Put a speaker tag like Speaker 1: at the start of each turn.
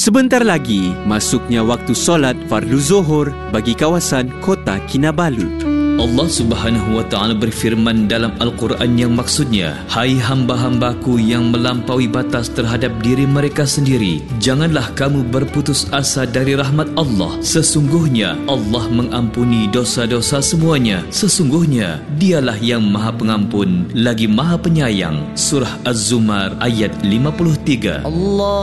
Speaker 1: Sebentar lagi, masuknya waktu solat fardu zuhur bagi kawasan Kota Kinabalu.
Speaker 2: Allah Subhanahu wa Ta'ala berfirman dalam Al-Quran yang maksudnya, hai hamba-hambaku yang melampaui batas terhadap diri mereka sendiri, janganlah kamu berputus asa dari rahmat Allah. Sesungguhnya Allah mengampuni dosa-dosa semuanya. Sesungguhnya Dialah yang Maha Pengampun lagi Maha Penyayang. Surah Az-Zumar ayat 53. Allah